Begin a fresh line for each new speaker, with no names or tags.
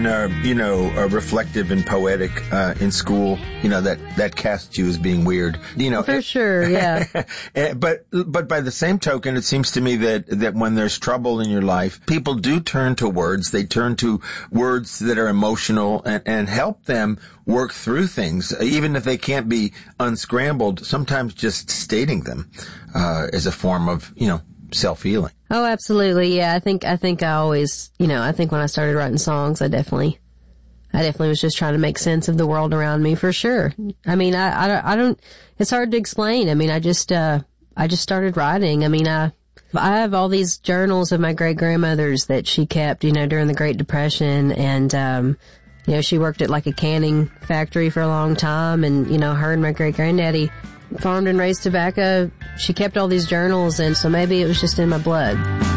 reflective and poetic in school, that cast you as being weird.
For sure, yeah.
But by the same token, it seems to me that when there's trouble in your life, people do turn to words. They turn to words that are emotional and help them work through things, even if they can't be unscrambled. Sometimes just stating them is a form of, self-healing.
Oh, absolutely. Yeah. I think I always, I think when I started writing songs, I definitely was just trying to make sense of the world around me, for sure. I mean, I don't, it's hard to explain. I mean, I just started writing. I mean, I have all these journals of my great grandmother's that she kept, during the Great Depression. And, she worked at like a canning factory for a long time. And, her and my great granddaddy farmed and raised tobacco. She kept all these journals, and so maybe it was just in my blood.